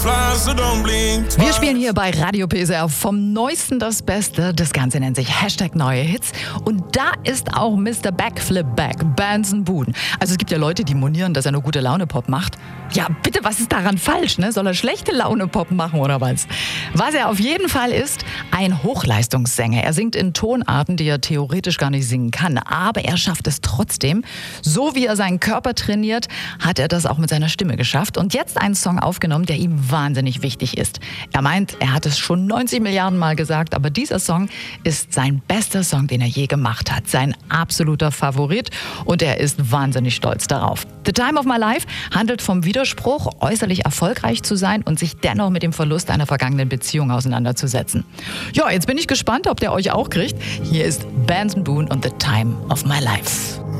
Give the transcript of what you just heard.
Wir spielen hier bei Radio PSR vom Neuesten das Beste. Das Ganze nennt sich #neue Hits. Und da ist auch Mr. Backflip Back, Benson Boone. Also es gibt ja Leute, die monieren, dass er nur gute Laune-Pop macht. Ja, bitte, was ist daran falsch? Ne? Soll er schlechte Laune-Pop machen oder was? Was er auf jeden Fall ist, ein Hochleistungssänger. Er singt in Tonarten, die er theoretisch gar nicht singen kann. Aber er schafft es trotzdem. So wie er seinen Körper trainiert, hat er das auch mit seiner Stimme geschafft. Und jetzt einen Song aufgenommen, der ihm wahnsinnig wichtig ist. Er meint, er hat es schon 90 Milliarden Mal gesagt, aber dieser Song ist sein bester Song, den er je gemacht hat. Sein absoluter Favorit und er ist wahnsinnig stolz darauf. The Time of My Life handelt vom Widerspruch, äußerlich erfolgreich zu sein und sich dennoch mit dem Verlust einer vergangenen Beziehung auseinanderzusetzen. Ja, jetzt bin ich gespannt, ob der euch auch kriegt. Hier ist Benson Boone und The Time of My Life.